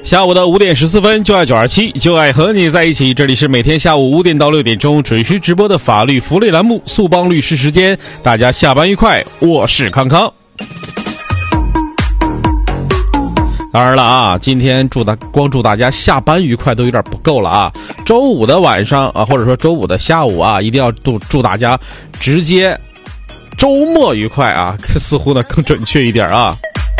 下午的5点14分，就爱927，就爱和你在一起。这里是每天下午5点到6点钟准时直播的法律福利栏目速帮律师时间，大家下班愉快，我是康康。当然了啊，今天光祝大家下班愉快都有点不够了啊。周五的晚上啊，或者说周五的下午啊，一定要祝大家直接周末愉快啊，似乎呢更准确一点啊。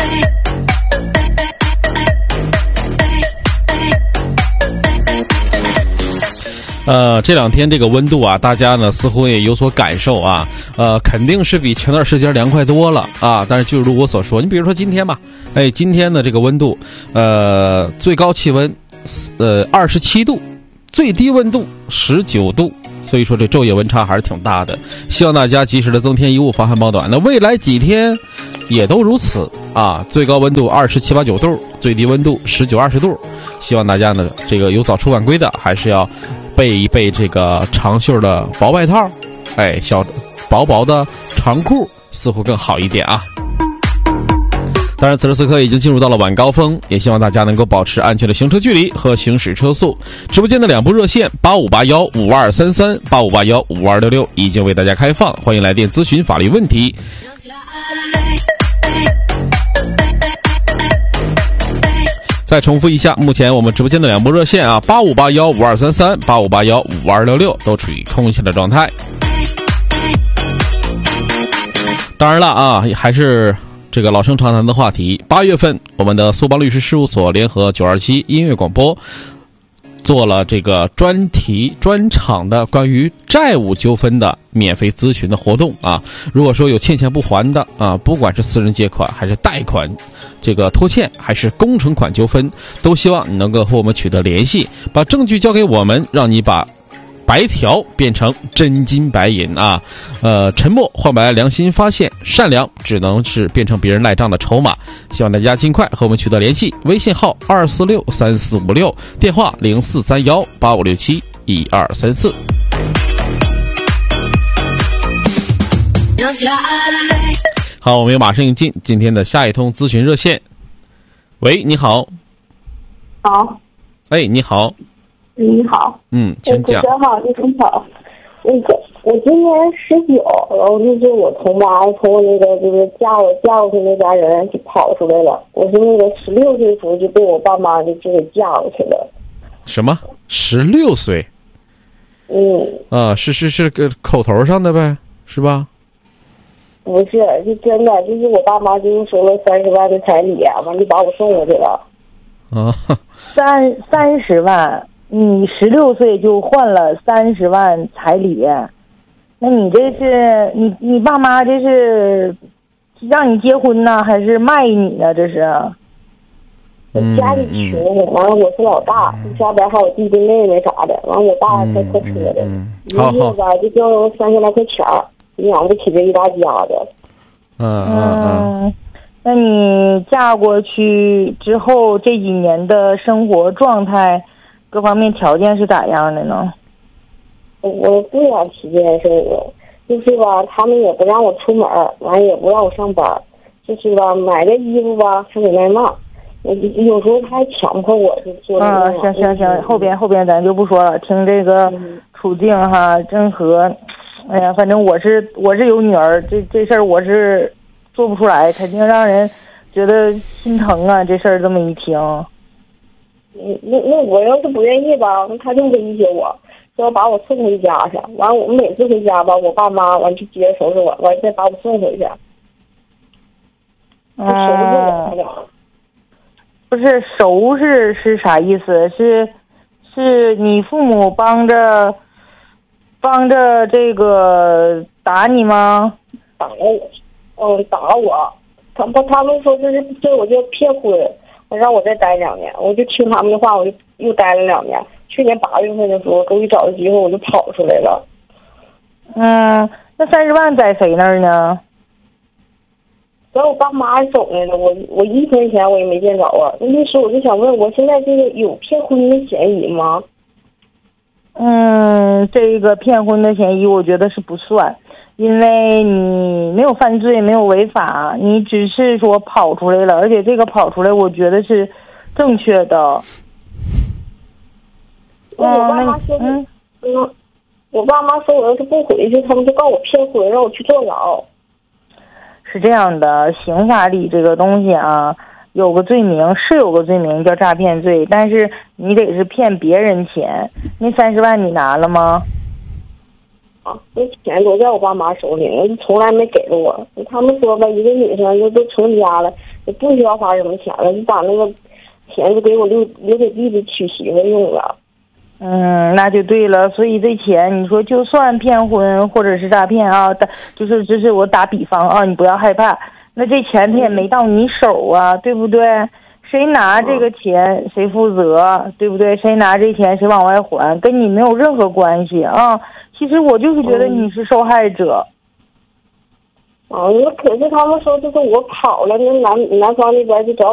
这两天这个温度啊，大家呢似乎也有所感受啊，肯定是比前段时间凉快多了啊。但是就如我所说，你比如说今天吧，今天的这个温度，最高气温27度，最低温度19度，所以说这昼夜温差还是挺大的。希望大家及时的增添衣物，防寒保暖。那未来几天也都如此啊，最高温度27、8、9度，最低温度19、20度。希望大家呢，这个有早出晚归的，还是要备一备这个长袖的薄外套，小薄薄的长裤似乎更好一点啊。当然此时此刻已经进入到了晚高峰，也希望大家能够保持安全的行车距离和行驶车速。直播间的2部热线85815233 85815266已经为大家开放，欢迎来电咨询法律问题。再重复一下，目前我们直播间的2部热线啊，85815233 85815266都处于空闲的状态。当然了啊，还是这个老生常谈的话题，8月份我们的速帮律师事务所联合927音乐广播做了这个专场的关于债务纠纷的免费咨询的活动啊。如果说有欠钱不还的啊，不管是私人借款还是贷款，这个拖欠还是工程款纠纷，都希望你能够和我们取得联系，把证据交给我们，让你把白条变成真金白银啊！沉默换来良心发现，善良只能是变成别人赖账的筹码。希望大家尽快和我们取得联系，微信号2463456，电话043185671234。好，我们马上进今天的下一通咨询热线。喂，你好。 好。 你好。 你好， 请讲。 主持人好，你好。我今年19，然后就是我从那个就是嫁过去那家人就跑出来了。我是那个16岁时候就被我爸妈就给嫁过去了。 什么？16岁？是个口头上的呗，是吧？ 不是，就真的，就是我爸妈就是收了30万的彩礼，完就把我送过去了。 啊 ，30万。你16岁就换了30万彩礼，那你这是你爸妈这是让你结婚呢，还是卖你呢？这是？ 家里穷，完了我是老大，家边还有弟弟妹妹啥的，完了我爸开客车的，一个月吧就挣3000来块钱，养不起这一大家子。 那你嫁过去之后这几年的生活状态？各方面条件是咋样的呢？ 我不想提这件事了，就是吧，他们也不让我出门，完也不让我上班，就是吧，买个衣服吧还得挨骂，有时候他还强迫我就做。 行，后边咱就不说了，听这个处境哈，真和，哎呀，反正我是有女儿，这事儿我是做不出来，肯定让人觉得心疼啊，这事儿这么一听。 那我要是不愿意吧，他就威胁我，说把我送回家去。完我们每次回家吧，我爸妈完就接着收拾我，完再把我送回去。 不是收拾是啥意思？是你父母帮着这个打你吗？ 打我，打我。他们说这我就骗婚。让我再待2年，我就听他们的话，我就又待了2年。去年8月份的时候，终于找到机会，我就跑出来了。 那30万在谁那儿呢？ 在我爸妈手里了，我1分钱我也没见着啊。那时候我就想问，我现在这个有骗婚的嫌疑吗？ 这个骗婚的嫌疑，我觉得是不算。因为你没有犯罪，没有违法，你只是说跑出来了，而且这个跑出来，我觉得是正确的。 我爸妈说，我爸妈说我要是不回去，他们就告我骗婚，让我去坐牢。 是这样的，刑法里这个东西啊，有个罪名叫诈骗罪，但是你得是骗别人钱。那30万你拿了吗？ 啊，那钱都在我爸妈手里，从来没给过我。他们说吧，一个女生就都成家了，也不需要花什么钱了，就把那个钱就给我留给弟弟娶媳妇用了。 那就对了。所以这钱，你说就算骗婚或者是诈骗啊，就是我打比方啊，你不要害怕。那这钱他也没到你手啊，对不对？谁拿这个钱谁负责，对不对？谁拿这钱谁往外还，跟你没有任何关系啊。其实我就是觉得你是受害者。 那可是他们说就是我跑了，那男方那边就找